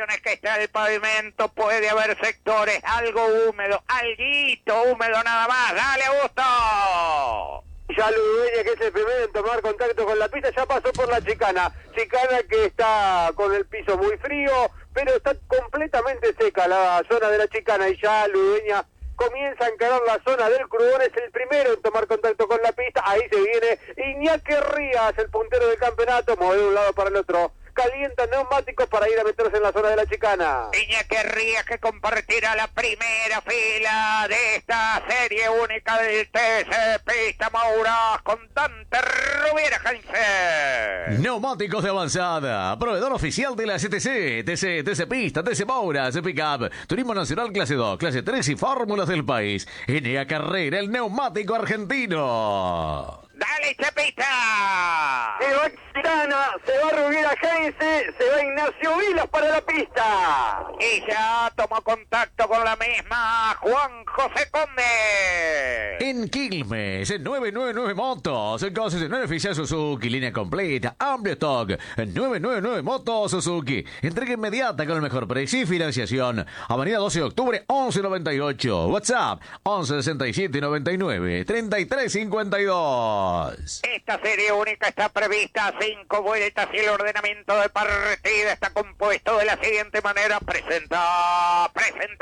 condiciones que está el pavimento puede haber sectores algo húmedo, alguito húmedo nada más. ¡Dale, Augusto! Ya Ludueña, que es el primero en tomar contacto con la pista, ya pasó por la chicana que está con el piso muy frío, pero está completamente seca la zona de la chicana, y ya Ludueña comienza a encarar la zona del Crudón, es el primero en tomar contacto con la pista. Ahí se viene Iñaki Rías, el puntero del campeonato, mueve de un lado para el otro, calienta neumáticos para ir a meterse en la zona de la chicana. Iñaki Rías, que compartirá la primera fila de esta serie única del TC Pista Maura con Dante Rubiera Heinze. Neumáticos de avanzada, proveedor oficial de la CTC, TC Pista, TC Maura, C Pickup, Turismo Nacional Clase 2, Clase 3 y fórmulas del país. Enea Carrera, el neumático argentino. ¡Dale, Chapita! Se va Quintana, se va Rubiera Heinze, se va Ignacio Vilas para la pista. Y ya tomó contacto con la misma Juan José Conde. En Quilmes, en 999 Motos, en concesionario oficial Suzuki, línea completa, amplio stock, en 999 Motos Suzuki. Entrega inmediata con el mejor precio y financiación. Avenida 12 de octubre, 1198. WhatsApp, 116799 3352. Esta serie única está prevista a 5 vueltas y el ordenamiento de partida está compuesto de la siguiente manera. Presenta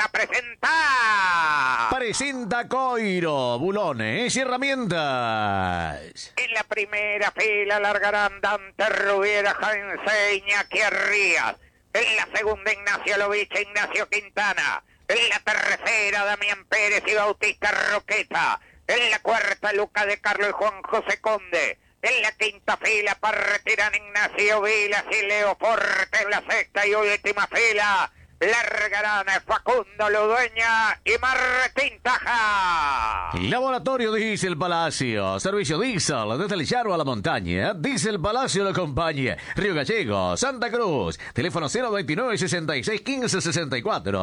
Coiro, bulones y herramientas. En la primera fila largarán Dante Rubiera Heinze, Iñaki Rías. En la segunda, Ignacio Lovich, Ignacio Quintana. En la tercera, Damián Pérez y Bautista Roqueta. En la cuarta, Luca de Carlos y Juan José Conde. En la quinta fila partirán Ignacio Vilas y Leo Forte. En la sexta y última fila largarán Facundo Ludueña y Martín Taja. Laboratorio Diesel Palacio, servicio diésel desde el llano a la montaña. Diesel Palacio lo acompaña. Río Gallegos, Santa Cruz. Teléfono 029 66 15 64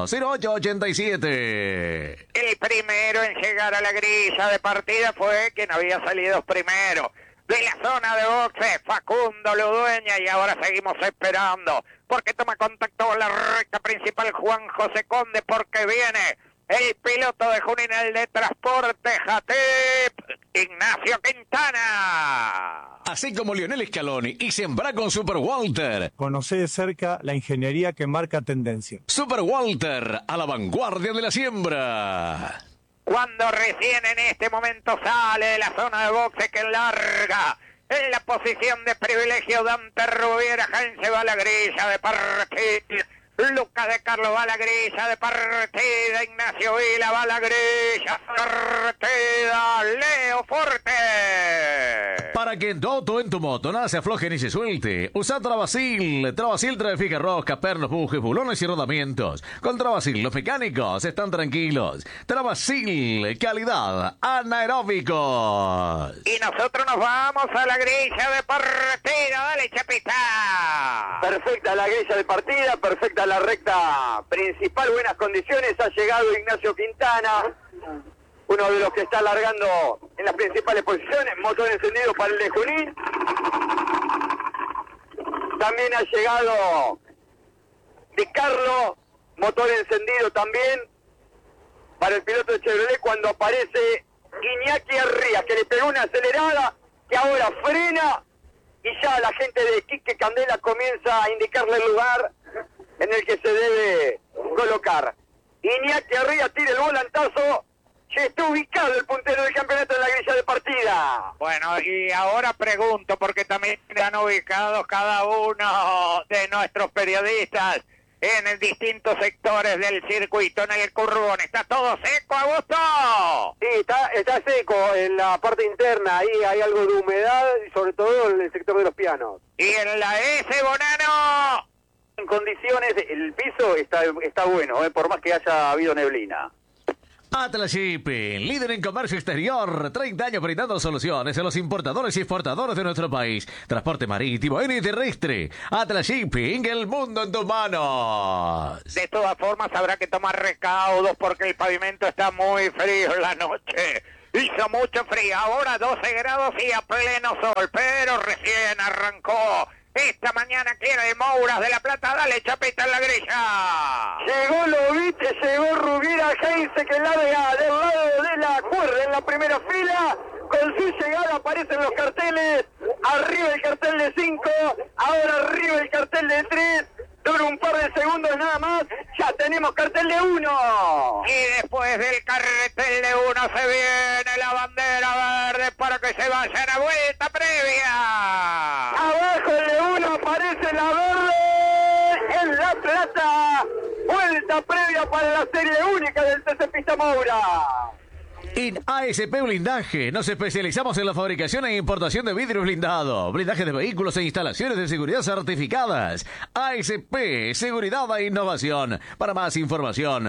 0887. El primero en llegar a la grilla de partida fue quien había salido primero de la zona de boxe, Facundo Ludueña, y ahora seguimos esperando porque toma contacto con la recta principal Juan José Conde, porque viene el piloto de Juninel de Transporte Jatep, Ignacio Quintana. Así como Lionel Scaloni y Sembra con Super Walter. Conoce de cerca la ingeniería que marca tendencia. Super Walter, a la vanguardia de la siembra. Cuando recién en este momento sale de la zona de boxe que larga en la posición de privilegio, Dante Rubiera Heinze va a la grilla de partida. Luca de Carlos va a la grilla de partida. Ignacio Vila va a la grilla de partida. Leo Forte. Para que en tu auto o en tu moto nada se afloje ni se suelte, usa Travasil. Travasil trae rosca, pernos, bujes, bulones y rodamientos. Con Travasil los mecánicos están tranquilos. Travasil, calidad, anaeróbicos. Y nosotros nos vamos a la grilla de partida. Dale, Chapita. Perfecta la grilla de partida, perfecta la recta principal, buenas condiciones. Ha llegado Ignacio Quintana, uno de los que está largando en las principales posiciones. Motor encendido para el de Junín. También ha llegado de Carlos, motor encendido también para el piloto de Chevrolet, cuando aparece Iñaki Rías, que le pegó una acelerada, que ahora frena, y ya la gente de Quique Candela comienza a indicarle el lugar en el que se debe colocar. Iñaki Rías tira el volantazo, ya está ubicado el puntero del campeonato en la grilla de partida. Bueno, y ahora pregunto, porque también han ubicado cada uno de nuestros periodistas en distintos sectores del circuito, en el Currón. ¿Está todo seco, Augusto? Sí, está seco en la parte interna, ahí hay algo de humedad, y sobre todo en el sector de los pianos. ¿Y en la S, Bonano? En condiciones, el piso está bueno, por más que haya habido neblina. Atlas Shipping, líder en comercio exterior, 30 años brindando soluciones a los importadores y exportadores de nuestro país. Transporte marítimo, aéreo y terrestre. Atlas Shipping, el mundo en tus manos. De todas formas habrá que tomar recaudos porque el pavimento está muy frío en la noche. Hizo mucho frío, ahora 12 grados y a pleno sol, pero recién arrancó Esta mañana quiere Mouras de la Plata. Dale, Chapita en la grilla. Llegó Lovich, llegó Rubiera Heinze, que larga del lado de la cuerda en la primera fila. Con su llegada aparecen los carteles. Arriba el cartel de 5, ahora arriba el cartel de 3. Dura un par de segundos nada más. Ya tenemos cartel de 1. Y después del cartel de 1 se viene la bandera verde para que se vaya a la vuelta previa. Abajo el de 1 aparece la verde en La Plata. Vuelta previa para la serie única del TC Pista Moura. En ASP Blindaje nos especializamos en la fabricación e importación de vidrio blindado, blindaje de vehículos e instalaciones de seguridad certificadas. ASP, seguridad e innovación. Para más información,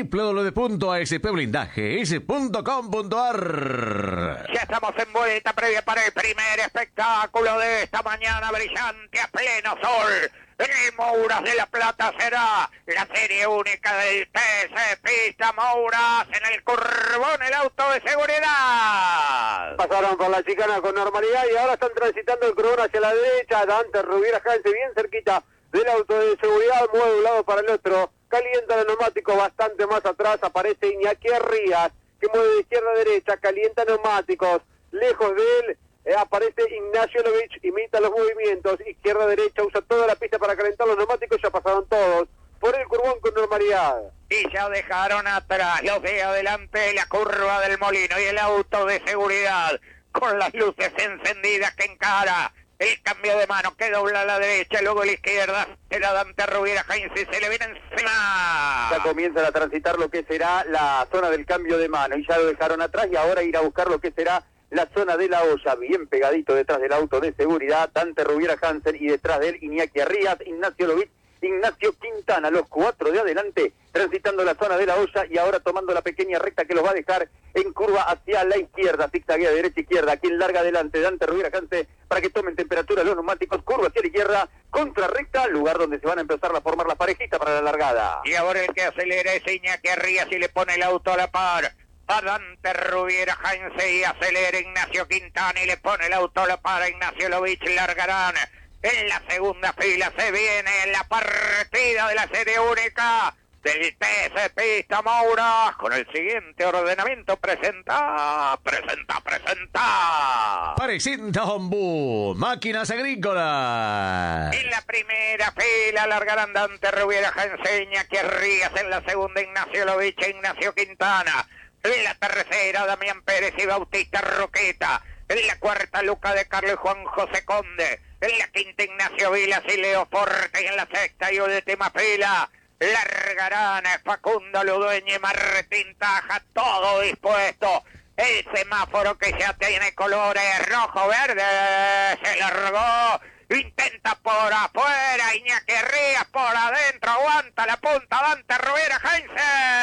www.aspblindajes.com.ar. Ya estamos en vuelta previa para el primer espectáculo de esta mañana brillante a pleno sol. En el Mouras de la Plata será la serie única del TC Pista Mouras en el Curbón, el auto de seguridad. Pasaron por la chicana con normalidad y ahora están transitando el Curbón hacia la derecha. Dante Rubiera Heinze bien cerquita del auto de seguridad, mueve de un lado para el otro. Calienta el neumático bastante más atrás. Aparece Iñaki Arrías, que mueve de izquierda a derecha. Calienta neumáticos. Lejos de él aparece Ignacio Lovich, imita los movimientos. Izquierda a derecha, usa toda la pista para calentar los neumáticos. Ya pasaron todos por el Curbón con normalidad. Y ya dejaron atrás los de adelante, la curva del Molino y el auto de seguridad con las luces encendidas que encara. El cambio de mano que dobla a la derecha, luego a la izquierda, será Dante Rubiera Heinze, se le viene encima. Ya comienzan a transitar lo que será la zona del cambio de mano y ya lo dejaron atrás y ahora ir a buscar lo que será la zona de la olla, bien pegadito detrás del auto de seguridad, Dante Rubiera Heinze y detrás de él Iñaki Arrías, Ignacio Lovich, Ignacio Quintana, los 4 de adelante, transitando la zona de la olla y ahora tomando la pequeña recta que los va a dejar en curva hacia la izquierda, zigzaguea derecha-izquierda, quien larga adelante, Dante Rubiera Heinze, para que tomen temperatura los neumáticos, curva hacia la izquierda, contra recta, lugar donde se van a empezar a formar las parejitas para la largada. Y ahora el que acelera es Iñaki Arrías y le pone el auto a la par a Dante Rubiera Heinze y acelera Ignacio Quintana y le pone el auto a la par a Ignacio Lovich. Largarán en la segunda fila, se viene la partida de la serie única del TC Pista Mouras con el siguiente ordenamiento. Presenta Presenta Ombú, máquinas agrícolas. en la primera fila largarán Dante Rubiera Heinze, Iñaki Arrías. En la segunda Ignacio Lovich e Ignacio Quintana. En la tercera Damián Pérez y Bautista Roqueta. En la cuarta Luca de Carlos y Juan José Conde. En la quinta Ignacio Vilas y Leo Forte. Y en la sexta y última fila largarán Facundo Ludueña y Martín Taja. Todo dispuesto. El semáforo que ya tiene colores rojo-verde se largó. Intenta por afuera, Iñaki Arrías por adentro, aguanta la punta Dante Rubiera Heinze.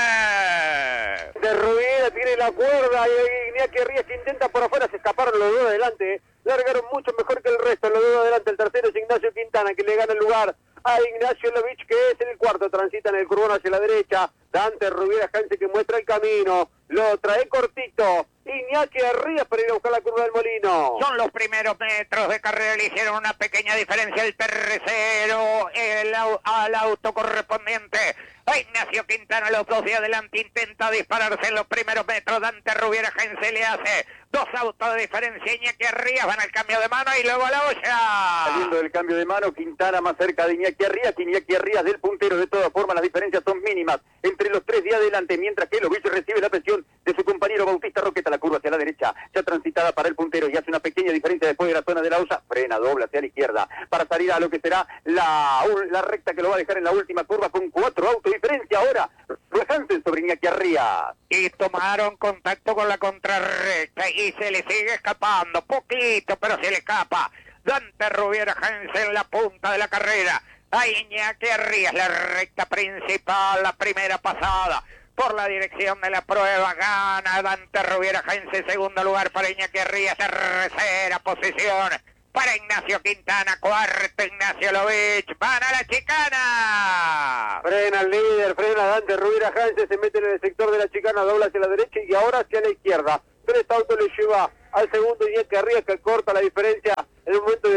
De Rubiera tiene la cuerda y Iñaki Arrías que intenta por afuera, se escaparon los dos de adelante, largaron mucho mejor que el resto, los dos de adelante. El tercero es Ignacio Quintana, que le gana el lugar a Ignacio Lovich, que es el cuarto, transita en el Curbón hacia la derecha. Dante Rubiera Heinze que muestra el camino, lo trae cortito. Iñaki Arrías para ir a buscar la curva del Molino. Son los primeros metros de carrera, le hicieron una pequeña diferencia el tercero al auto correspondiente. A Ignacio Quintana, los dos de adelante, intenta dispararse en los primeros metros. Dante Rubiera Heinze le hace 2 autos de diferencia. Iñaki Arrías van al cambio de mano y luego a la olla. Saliendo del cambio de mano, Quintana más cerca de Iñaki Arrías, Iñaki Arrías del puntero. De todas formas, las diferencias son mínimas entre los 3 de adelante, mientras que Lovich recibe la presión de su compañero Bautista Roqueta. La curva hacia la derecha, ya transitada para el puntero y hace una pequeña diferencia después de la zona de la olla. Frena, dobla hacia la izquierda para salir a lo que será la recta que lo va a dejar en la última curva con 4 autos de diferencia. Ahora, Hansen sobre Iñaki Arrías. Y tomaron contacto con la contrarrecta y se le sigue escapando, poquito, pero se le escapa. Dante Rubiera Heinze en la punta de la carrera. A Iñaki Arrías, la recta principal, la primera pasada. Por la dirección de la prueba gana Dante Rubiera Heinze, segundo lugar para Iñaki Arrías, tercera posición para Ignacio Quintana, cuarto Ignacio Lovich, van a la chicana. Frena el líder, frena Dante Rubiera Heinze, se mete en el sector de la chicana, dobla hacia la derecha y ahora hacia la izquierda. 3 autos le lleva al segundo Iñaki Arrías, que corta la diferencia en el momento de transitar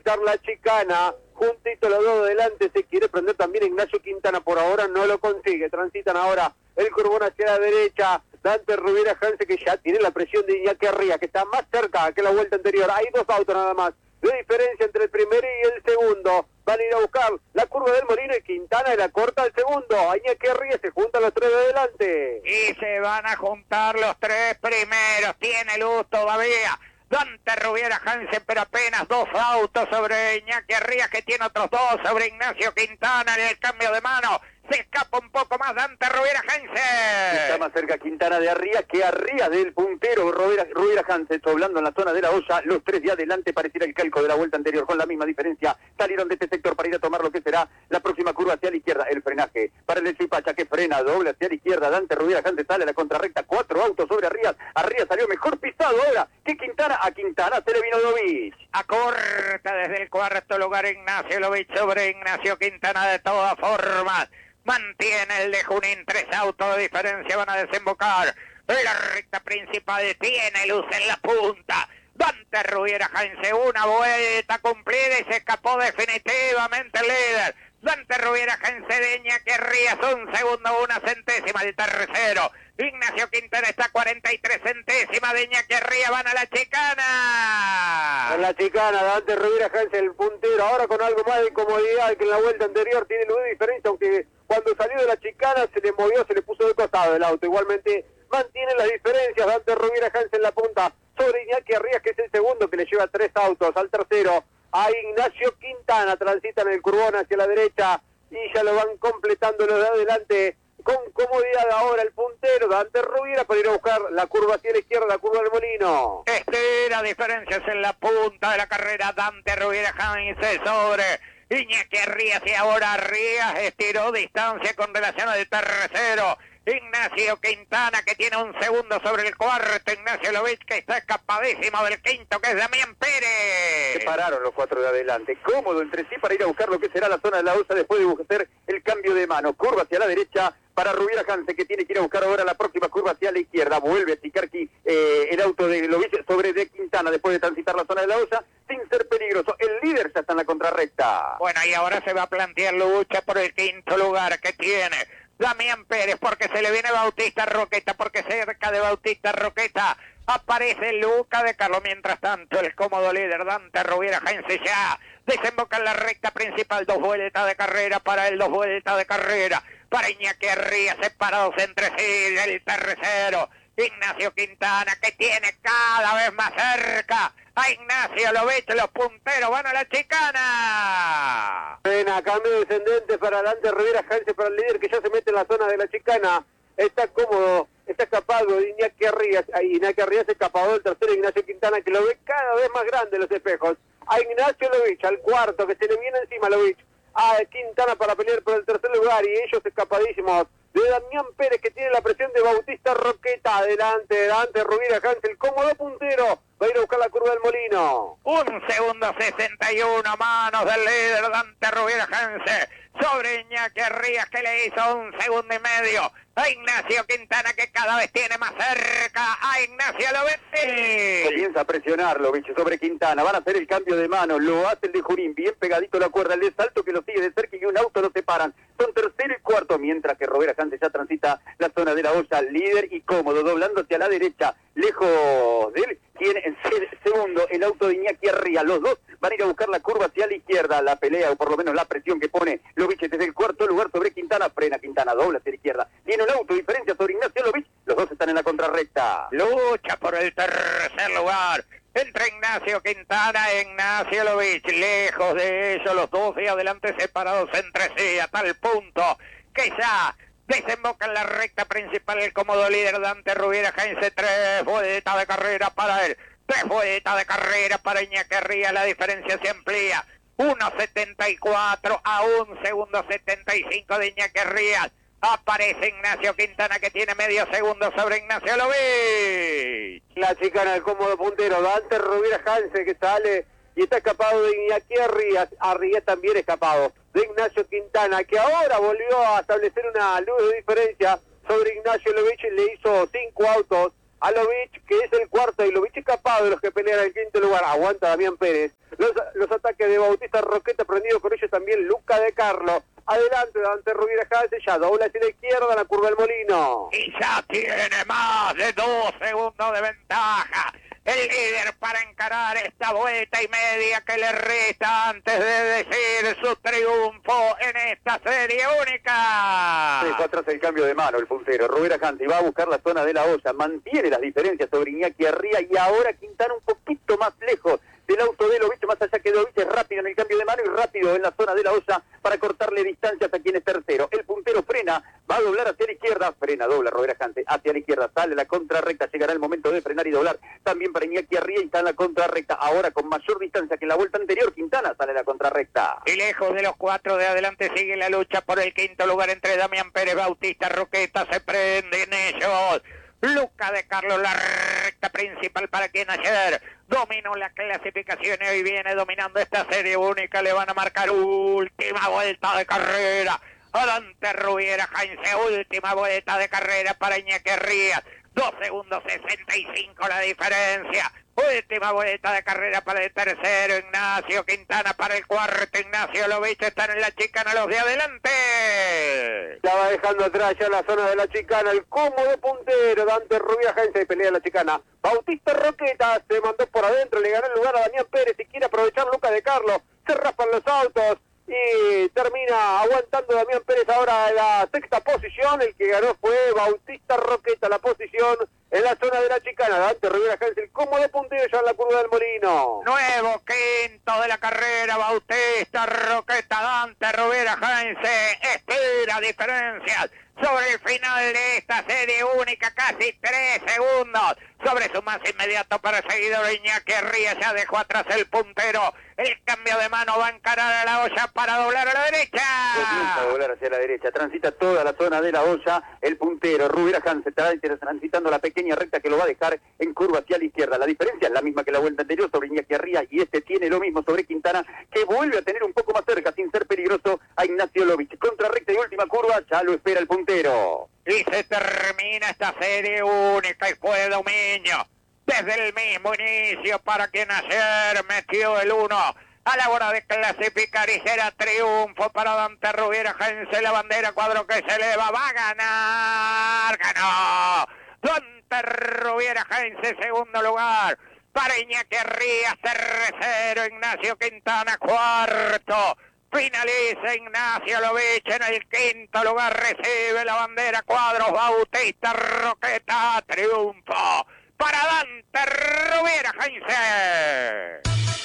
transitar la chicana. Juntito los dos delante, se quiere prender también Ignacio Quintana, por ahora no lo consigue. Transitan ahora el Curbón hacia la derecha, Dante Rubiera Hanse, que ya tiene la presión de Iñaki Arrías, que está más cerca que la vuelta anterior. Hay dos autos nada más de diferencia entre el primero y el segundo. Van a ir a buscar la curva del Molino y Quintana la corta al segundo. A Iñaki Arrías se juntan los tres de adelante. Y se van a juntar los tres primeros. Tiene luz todavía Dante Rubiera Hansen, pero apenas dos autos sobre Iñaki Arrías, que tiene otros dos sobre Ignacio Quintana en el cambio de mano. Se escapa un poco más Dante Rubiera Hansen. Está más cerca Quintana de Arrías que Arrías del puntero. Rubiera Hansen doblando en la zona de la olla. Los tres de adelante, pareciera el calco de la vuelta anterior, con la misma diferencia. Salieron de este sector para ir a tomar lo que será la próxima curva hacia la izquierda. El frenaje para el Chipacha, que frena, doble hacia la izquierda. Dante Rubiera Hansen sale a la contrarrecta. Cuatro autos sobre Arrías. Arrías salió mejor pisado ahora que Quintana. A Quintana se le vino Lovich. Acorta desde el cuarto lugar Ignacio Lovich sobre Ignacio Quintana. De todas formas, mantiene el de Junín, tres autos de diferencia, van a desembocar en la recta principal, tiene luz en la punta. Dante Rubiera Hansen, una vuelta cumplida y se escapó definitivamente el líder. Dante Rubiera Hansen de Iñaki Arrías, un segundo, una centésima el tercero. Ignacio Quintana está 43 centésimas de Iñaki Arrías, van a la chicana. En la chicana, Dante Rubiera Hansen, el puntero, ahora con algo más de incomodidad que en la vuelta anterior, tiene luz de diferencia, aunque cuando salió de la chicana se le movió, se le puso de costado el auto. Igualmente mantiene las diferencias Dante Rubiera Hansen en la punta sobre Iñaki Arrías, que es el segundo, que le lleva tres autos. Al tercero, a Ignacio Quintana, transitan el curbón hacia la derecha y ya lo van completando los de adelante con comodidad ahora el puntero Dante Rubiera para ir a buscar la curva hacia la izquierda, la curva del Molino. Estira diferencias en la punta de la carrera. Dante Rubiera Hansen sobre Iñaki Arrías, y ahora Arrías estiró distancia con relación al tercero. Ignacio Quintana, que tiene un segundo sobre el cuarto. Ignacio Lovich, que está escapadísimo del quinto, que es Damián Pérez. Se pararon los cuatro de adelante, cómodo entre sí para ir a buscar lo que será la zona de la osa después de hacer el cambio de mano. Curva hacia la derecha para Rubiera Hansen, que tiene que ir a buscar ahora la próxima curva hacia la izquierda. Vuelve a Ticarqui el auto de Lovich sobre de Quintana después de transitar la zona de la osa sin ser peligroso. El líder ya está en la contrarrecta. Bueno, y ahora se va a plantear lucha por el quinto lugar que tiene Damián Pérez, porque se le viene Bautista Roqueta, porque cerca de Bautista Roqueta aparece Luca de Carlos. Mientras tanto, el cómodo líder Dante Rubiera Hansen ya desemboca en la recta principal. Dos vueltas de carrera para él, dos vueltas de carrera para Iñaki Arrías, separados entre sí. El tercero, Ignacio Quintana, que tiene cada vez más cerca a Ignacio Lovich. Los punteros van a la chicana. Frena, cambio descendente para Dante Rubiera Hansen, para el líder que ya se mete en la zona de la chicana. Está cómodo, está escapado de Iñaki Arrías. Iñaki Arrías escapado del tercero, Ignacio Quintana, que lo ve cada vez más grande los espejos. A Ignacio Lovich, al cuarto, que se le viene encima Lovich. A Quintana para pelear por el tercer lugar, y ellos escapadísimos de Damián Pérez, que tiene la presión de Bautista Roqueta. Adelante, Dante Rubiera Hansen, el cómodo puntero, va a ir a buscar la curva del Molino. Un segundo 61, manos del líder Dante Rubiera Hansen sobre Iñaki Arrías, que le hizo un segundo y medio a Ignacio Quintana, que cada vez tiene más cerca a Ignacio Lovich. Comienza a presionarlo, bicho, sobre Quintana. Van a hacer el cambio de mano. Lo hace el de Junín, bien pegadito a la cuerda. El de Salto, que lo sigue de cerca, y un auto lo separan. Son tercero y cuarto, mientras que Rubiera Hansen ya transita la zona de la olla, líder y cómodo, doblando hacia la derecha, lejos de él. Quien en segundo, el auto de Iñaki Arrías. Los dos van a ir a buscar la curva hacia la izquierda. La pelea, o por lo menos la presión que pone Lovich desde el cuarto lugar sobre Quintana. Frena Quintana, dobla hacia la izquierda. Tiene un auto, diferencia sobre Ignacio Lovich. Los dos están en la contrarrecta. Lucha por el tercer lugar entre Ignacio Quintana e Ignacio Lovich. Lejos de ellos, los dos de adelante separados entre sí, a tal punto que ya desemboca en la recta principal el cómodo líder Dante Rubiera Hansen. Tres vueltas de carrera para él, tres vueltas de carrera para Iñaki Arrías. La diferencia se amplía, 1.74 a un segundo 75 de Iñaki Arrías. Aparece Ignacio Quintana, que tiene medio segundo sobre Ignacio Lovich. La chicana del cómodo puntero, Dante Rubiera Hansen, que sale y está escapado de Iñaki Arrías. Arrías también escapado de Ignacio Quintana, que ahora volvió a establecer una luz de diferencia sobre Ignacio Lovich. Le hizo 5 autos a Lovich, que es el cuarto, y Lovich escapado de los que pelean en el quinto lugar. Aguanta Damián Pérez. Los ataques de Bautista Roqueta, prendido con ellos también Luca de Carlo. Adelante, Dante Rovira Hansen, ya dobla hacia la izquierda en la curva del Molino. Y ya tiene más de 2 segundos de ventaja el líder para encarar esta vuelta y media que le resta antes de decir su triunfo en esta serie única. Dejó atrás el cambio de mano el puntero. Rovira Hansen va a buscar la zona de la olla, mantiene las diferencias sobre Iñaki Arría y ahora Quintana un poquito más lejos del auto de Lovich, más allá que Lovich es rápido en el cambio de mano y rápido en la zona de la olla para cortarle distancias a quien es tercero. El puntero frena, va a doblar hacia la izquierda, frena, dobla Rovira Hansen hacia la izquierda, sale la contrarrecta, llegará el momento de frenar y doblar. También para Iñaki Arría y está en la contrarrecta, ahora con mayor distancia que en la vuelta anterior, Quintana sale a la contrarrecta. Y lejos de los 4 de adelante sigue la lucha por el quinto lugar entre Damián Pérez, Bautista Roqueta, se prenden ellos. Luca de Carlos, la recta principal para quien ayer dominó la clasificación y hoy viene dominando esta serie única. Le van a marcar última vuelta de carrera a Dante Rubiera Heinze, última vuelta de carrera para Iñaki Rías. 2 segundos 65 la diferencia. Última vuelta de carrera para el tercero, Ignacio Quintana. Para el cuarto, Ignacio Lovich. Están en la chicana los de adelante. Ya va dejando atrás ya la zona de la chicana, el cómodo puntero, Dante Rubia Hansen, y pelea en la chicana. Bautista Roqueta se mandó por adentro, le ganó el lugar a Damián Pérez y quiere aprovechar Lucas de Carlos. Se raspan los autos y termina aguantando Damián Pérez ahora en la sexta posición. El que ganó fue Bautista Roqueta, la posición en la zona de la chicana. Dante Rivera Hansen, como de puntero ya en la curva del Molino. Nuevo quinto de la carrera, Bautista Roqueta, Dante Rivera Hansen, estira diferencias sobre el final de esta serie única, casi 3 segundos. Sobre su más inmediato perseguidor Iñaki Rías, ya dejó atrás el puntero. El cambio de mano va a encarar a la olla para doblar a la derecha. Comienza a doblar hacia la derecha, transita toda la zona de la olla, el puntero, Rubira Hansen está transitando la pequeña recta que lo va a dejar en curva hacia la izquierda. La diferencia es la misma que la vuelta anterior sobre Iñaki Rías y este tiene lo mismo sobre Quintana, que vuelve a tener un poco más cerca, sin ser peligroso, a Ignacio Lovich. Contra recta y última curva, ya lo espera el puntero. Y se termina esta serie única y fue dominio desde el mismo inicio para quien ayer metió el 1 a la hora de clasificar y será triunfo para Dante Rubiera Hansen. La bandera cuadro que se eleva, va a ganar, ganó Dante Rubiera Hansen, segundo lugar para Iñaki Rías, tercero Ignacio Quintana, cuarto finaliza Ignacio Lovich en el quinto lugar, recibe la bandera cuadros Bautista Roqueta, triunfo para Dante Rubiera Heinze.